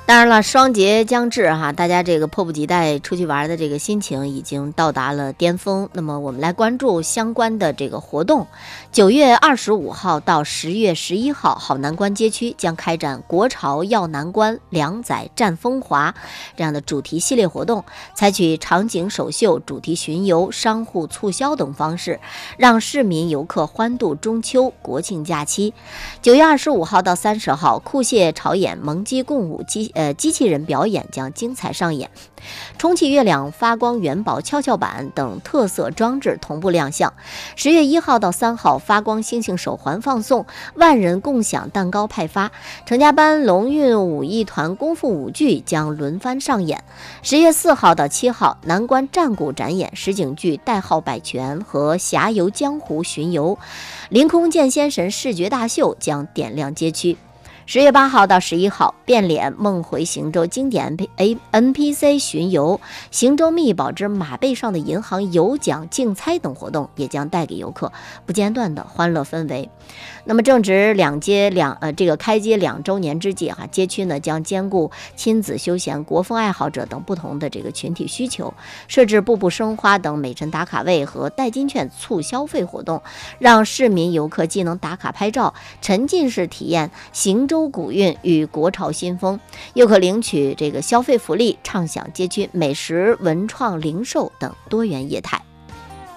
当然了，双节将至哈，大家这个迫不及待出去玩的这个心情已经到达了巅峰。那么我们来关注相关的这个活动。9月25号到10月11号，好南关街区将开展国潮耀南关2载战风华这样的主题系列活动，采取场景首秀、主题巡游、商户促销等方式，让市民游客欢度中秋国庆假期。9月25号到30号，酷蟹朝演、蒙鸡共舞机器人表演将精彩上演，充气月亮、发光元宝跷跷板等特色装置同步亮相。10月1号到3号，发光星星手环放送，万人共享蛋糕派发。成家班龙运武艺团功夫舞剧将轮番上演。10月4号到7号，南关战鼓展演实景剧代号百泉和侠游江湖巡游，凌空剑仙神视觉大秀将点亮街区。10月8号到11号，变脸梦回行舟经典 NPC 巡游、行舟秘宝之马背上的银行有奖竞猜等活动，也将带给游客不间断的欢乐氛围。那么正值开街2周年之际街区呢将兼顾亲子休闲、国风爱好者等不同的这个群体需求，设置步步生花等美陈打卡位和代金券促消费活动，让市民游客既能打卡拍照，沉浸式体验行舟古韵与国潮新风，又可领取这个消费福利，畅享街区美食、文创、零售等多元业态。